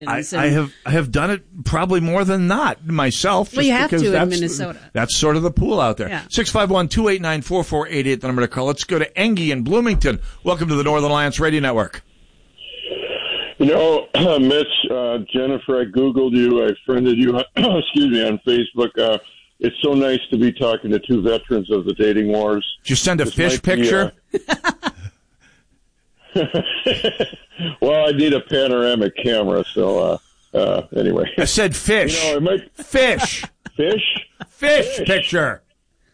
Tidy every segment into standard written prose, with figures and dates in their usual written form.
I have done it probably more than not myself. Well, you have to in Minnesota. That's sort of the pool out there. Yeah. 651-289-4488, the number to call. Let's go to Engie in Bloomington. Welcome to the Northern Alliance Radio Network. You know, Mitch, Jennifer, I Googled you. I friended you, on Facebook. It's so nice to be talking to two veterans of the dating wars. Did you send a fish picture? Well, I need a panoramic camera, so anyway. I said fish. You know, Fish. Fish Picture.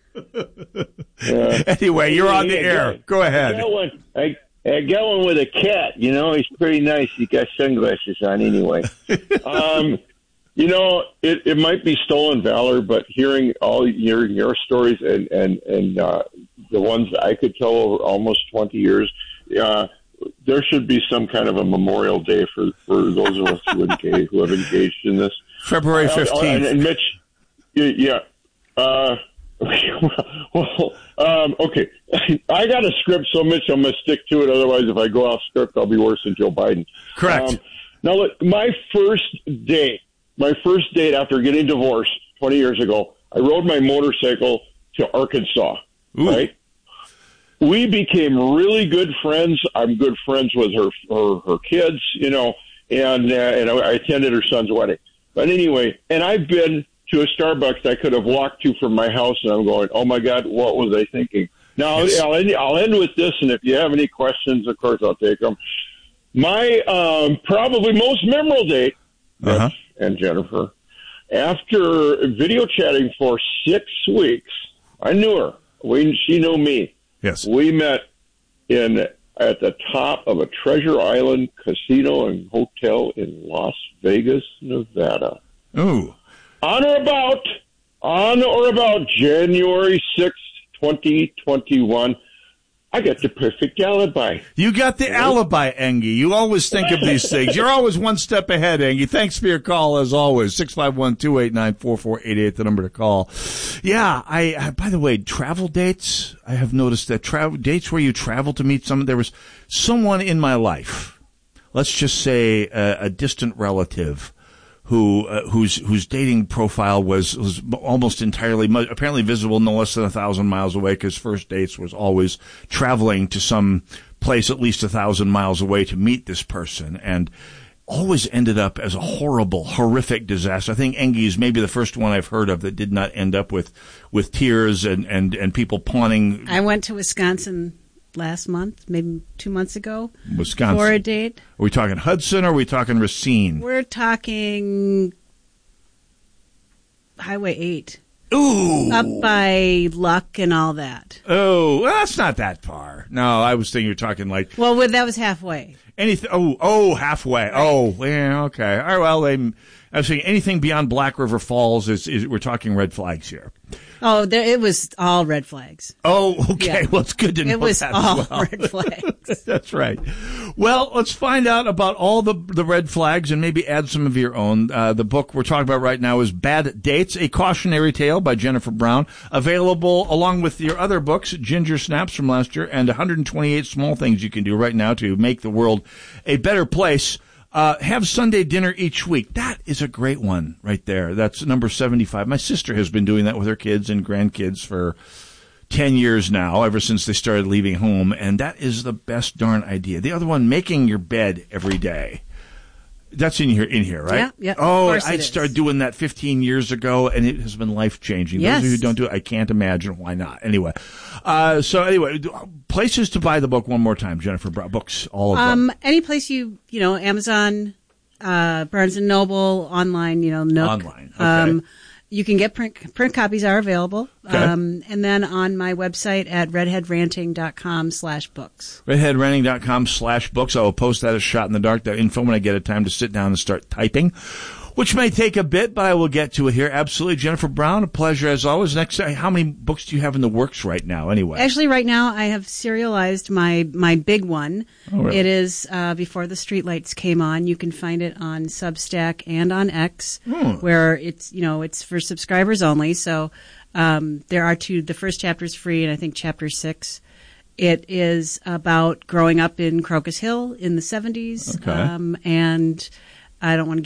Anyway, you're on the air. Go ahead. I got one with a cat. You know, he's pretty nice. He got sunglasses on anyway. You know, it might be stolen valor, but hearing all your stories and the ones that I could tell over almost 20 years, there should be some kind of a memorial day for those of us who have engaged in this. February 15th. And Mitch, yeah. Okay. I got a script, so Mitch, I'm going to stick to it. Otherwise, if I go off script, I'll be worse than Joe Biden. Correct. Now, look, my first date after getting divorced 20 years ago, I rode my motorcycle to Arkansas, right? We became really good friends. I'm good friends with her kids, you know, and I attended her son's wedding. But anyway, and I've been to a Starbucks I could have walked to from my house, and I'm going, oh, my God, what was I thinking? Now, yes. I'll end with this, and if you have any questions, of course, I'll take them. My probably most memorable date, Mitch and Jennifer, after video chatting for 6 weeks, I knew her. She knew me. Yes. We met at the top of a Treasure Island casino and hotel in Las Vegas, Nevada. Ooh. On or about January 6th, 2021, I got the perfect alibi. You got the alibi, Engie. You always think of these things. You're always one step ahead, Engie. Thanks for your call, as always. 651-289-4488, the number to call. Yeah, by the way, travel dates, I have noticed that dates where you travel to meet someone, there was someone in my life, let's just say a distant relative, whose dating profile was almost entirely, apparently visible no less than 1,000 miles away, because first dates was always traveling to some place at least 1,000 miles away to meet this person, and always ended up as a horrific disaster. I think Engie is maybe the first one I've heard of that did not end up with tears and people pawning. I went to Wisconsin last month, maybe 2 months ago. Wisconsin. For a date. Are we talking Hudson or are we talking Racine? We're talking Highway 8. Ooh. Up by Luck and all that. Oh, well, that's not that far. No, I was thinking you're talking like... Well, that was halfway. Anything? Oh, halfway. Right. Oh, yeah, okay. All right, well, I was thinking anything beyond Black River Falls is we're talking red flags here. Oh, it was all red flags. Oh, okay. Yeah. Well, it's good to know that. It was all red flags. That's right. Well, let's find out about all the red flags and maybe add some of your own. The book we're talking about right now is Bad Dates, A Cautionary Tale by Jennifer Brown, available along with your other books, Ginger Snaps from last year, and 128 Small Things You Can Do Right Now to Make the World a Better Place. Have Sunday dinner each week. That is a great one right there. That's number 75. My sister has been doing that with her kids and grandkids for 10 years now, ever since they started leaving home, and that is the best darn idea. The other one, making your bed every day. That's in here, right? Yeah. Oh, I started doing that 15 years ago, and it has been life-changing. Yes. Those of you who don't do it, I can't imagine why not. Anyway, places to buy the book one more time, Jennifer Brown. Books, all of them. Any place Amazon, Barnes & Noble, online, Nook. Online, okay. You can get print copies are available. Okay. And then on my website at redheadranting.com/books. Redheadranting.com/books. I will post that as Shot in the Dark, that info, when I get a time to sit down and start typing, which may take a bit, but I will get to it here. Absolutely. Jennifer Brown, a pleasure as always. Next, how many books do you have in the works right now anyway? Actually, right now I have serialized my big one. Oh, really? It is Before the Streetlights Came On. You can find it on Substack and on X, where it's for subscribers only. So there are the first chapter is free, and I think chapter 6. It is about growing up in Crocus Hill in the 70s. Okay. And I don't want to